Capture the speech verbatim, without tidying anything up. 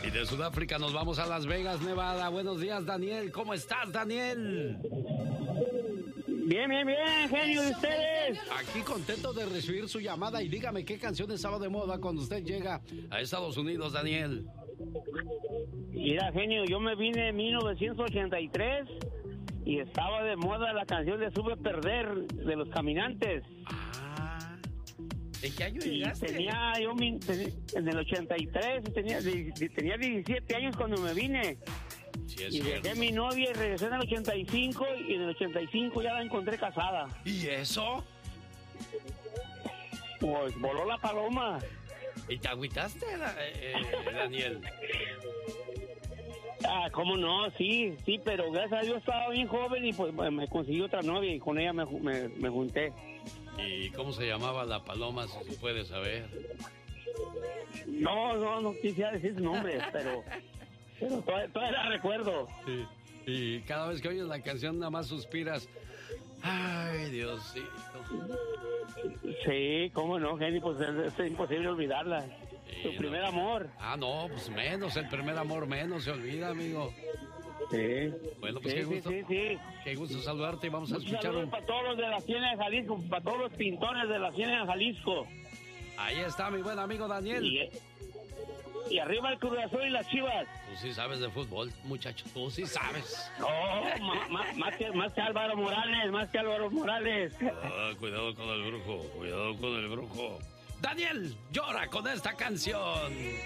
Y de Sudáfrica nos vamos a Las Vegas, Nevada. Buenos días, Daniel. ¿Cómo estás, Daniel? Bien, bien, bien, genio de ustedes. Aquí contento de recibir su llamada y dígame qué canción estaba de moda cuando usted llega a Estados Unidos, Daniel. Mira, genio, yo me vine en mil novecientos ochenta y tres y estaba de moda la canción de Sube Perder de Los Caminantes. Ah, ¿en qué año Y llegaste? tenía yo mi- ten- en el ochenta y tres, tenía, di- di- tenía diecisiete años cuando me vine. Sí, es Y cierto. dejé a mi novia y regresé en el ochenta y cinco y en el ochenta y cinco ya la encontré casada. ¿Y eso? Pues voló la paloma. ¿Y te agüitaste, da- eh, eh, Daniel? Ah, cómo no, sí, sí, pero gracias a Dios estaba bien joven y pues me conseguí otra novia y con ella me, ju- me, me junté. ¿Y cómo se llamaba la paloma, si se puede saber? No, no, no quisiera decir su nombre, pero, pero todavía, todavía la recuerdo. Sí. Y cada vez que oyes la canción nada más suspiras. Ay, Diosito. Sí, cómo no, Jenny, pues es, es imposible olvidarla. Sí, Su no. primer amor. Ah, no, pues menos, el primer amor menos se olvida, amigo. Sí. Bueno, pues Sí, qué sí, gusto. sí, sí. Qué gusto saludarte y vamos a Un escuchar saludo un... para todos los de la Ciénaga de Jalisco, para todos los pintores de la Ciénaga de Jalisco. Ahí está mi buen amigo Daniel. Y, y arriba el Cruz Azul y las Chivas. Tú sí sabes de fútbol, muchacho, tú sí sabes. No, ma- ma- más, que, más que Álvaro Morales, más que Álvaro Morales. Ah, cuidado con el brujo, cuidado con el brujo. Daniel, llora con esta canción.